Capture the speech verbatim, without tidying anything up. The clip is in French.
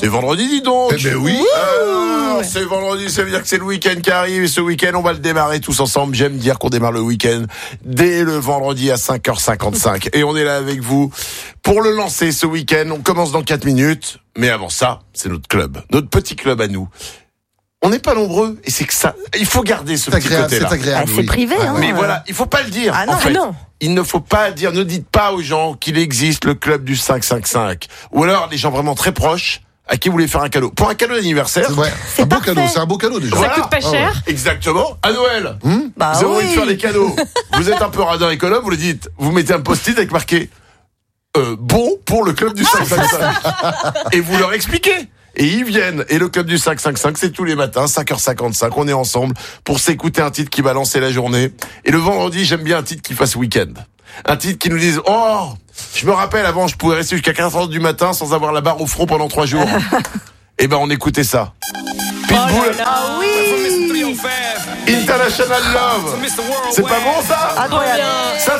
C'est vendredi, dis donc. Eh ben oui. Euh, c'est vendredi, ça veut dire que c'est le week-end qui arrive. Et ce week-end, on va le démarrer tous ensemble. J'aime dire qu'on démarre le week-end dès le vendredi à cinq heures cinquante-cinq. Et on est là avec vous pour le lancer ce week-end. On commence dans quatre minutes. Mais avant ça, c'est notre club. Notre petit club à nous. On n'est pas nombreux. Et c'est que ça, il faut garder ce C'est petit agréable, côté-là. c'est agréable. Ah, c'est oui. privé, hein. Mais voilà, il faut pas le dire. Ah non, en fait. non. Il ne faut pas le dire. Ne dites pas aux gens qu'il existe le club du cinq cinq cinq. Ou alors, les gens vraiment très proches, à qui vous voulez faire un cadeau. Pour un cadeau d'anniversaire. C'est, ouais, C'est un beau parfait. cadeau, c'est un beau cadeau déjà. Ça coûte pas Ah ouais. cher. Exactement. À Noël. Hum Bah vous avez envie oui. de faire des cadeaux. Vous êtes un peu radin économe, vous le dites. Vous mettez un post-it avec marqué, euh, bon pour le club du cinq cinq cinq. Et vous leur expliquez. Et ils viennent. Et le club du cinq cinq cinq, c'est tous les matins, cinq heures cinquante-cinq. On est ensemble pour s'écouter un titre qui va lancer la journée. Et le vendredi, j'aime bien un titre qui fasse week-end. Un titre qui nous dise, oh, je me rappelle avant, je pouvais rester jusqu'à quatre heures du matin sans avoir la barre au front pendant trois jours. Eh ben, on écoutait ça. Pitbull, Ah oui. International Love. C'est pas bon, ça? Incroyable. Ça,